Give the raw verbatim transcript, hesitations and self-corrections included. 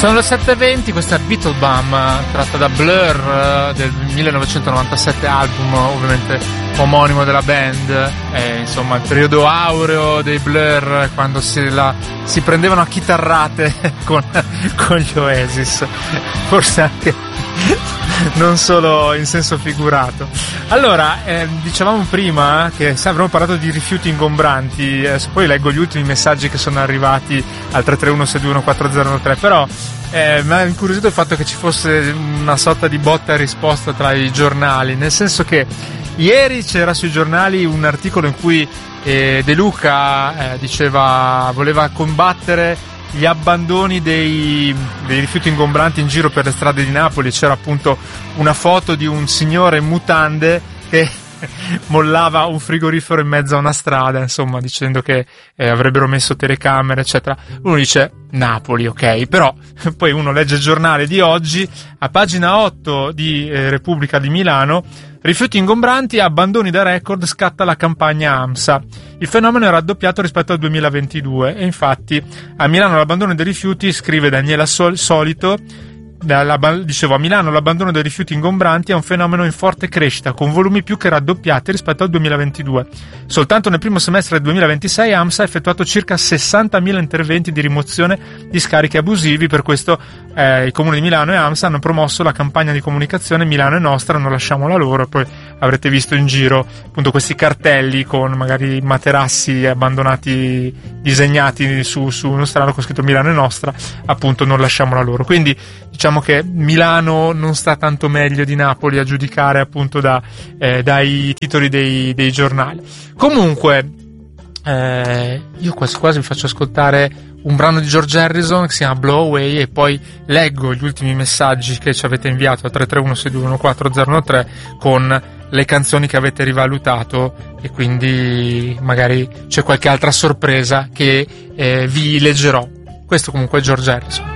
Sono le sette e venti, questa è Beetlebum, tratta da Blur del millenovecentonovantasette, album ovviamente omonimo della band. È, insomma, il periodo aureo dei Blur, quando si, la, si prendevano a chitarrate con, con gli Oasis, forse anche non solo in senso figurato. Allora, eh, dicevamo prima che avremmo parlato di rifiuti ingombranti, eh, poi leggo gli ultimi messaggi che sono arrivati al tre tre uno sei due uno quattro zero uno tre, però eh, mi ha incuriosito il fatto che ci fosse una sorta di botta e risposta tra i giornali, nel senso che ieri c'era sui giornali un articolo in cui eh, De Luca eh, diceva, voleva combattere gli abbandoni dei, dei rifiuti ingombranti in giro per le strade di Napoli. C'era appunto una foto di un signore in mutande che mollava un frigorifero in mezzo a una strada, insomma, dicendo che eh, avrebbero messo telecamere, eccetera. Uno dice Napoli, ok, però poi uno legge il giornale di oggi, a pagina otto di eh, Repubblica di Milano: rifiuti ingombranti, abbandoni da record, scatta la campagna AMSA. Il fenomeno è raddoppiato rispetto al duemilaventidue e infatti a Milano l'abbandono dei rifiuti, scrive Daniela Sol- Solito, dicevo, a Milano l'abbandono dei rifiuti ingombranti è un fenomeno in forte crescita, con volumi più che raddoppiati rispetto al duemilaventidue. Soltanto nel primo semestre del duemilaventisei AMSA ha effettuato circa sessantamila interventi di rimozione di scarichi abusivi. Per questo eh, il Comune di Milano e AMSA hanno promosso la campagna di comunicazione Milano è nostra, non lasciamola loro. Poi avrete visto in giro appunto questi cartelli con magari materassi abbandonati disegnati su, su uno strano con scritto Milano è nostra, appunto non lasciamola loro. Quindi diciamo che Milano non sta tanto meglio di Napoli a giudicare appunto da, eh, dai titoli dei, dei giornali. Comunque eh, io quasi quasi vi faccio ascoltare un brano di George Harrison che si chiama Blow Away e poi leggo gli ultimi messaggi che ci avete inviato a tre tre uno sei due uno quattro zero uno tre con le canzoni che avete rivalutato, e quindi magari c'è qualche altra sorpresa che eh, vi leggerò. Questo comunque è George Harrison.